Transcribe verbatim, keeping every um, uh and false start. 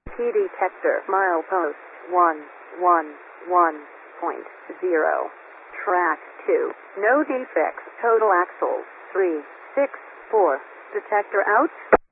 T detector milepost one one one point zero. Track two. No defects. Total axles three six four. Detector out.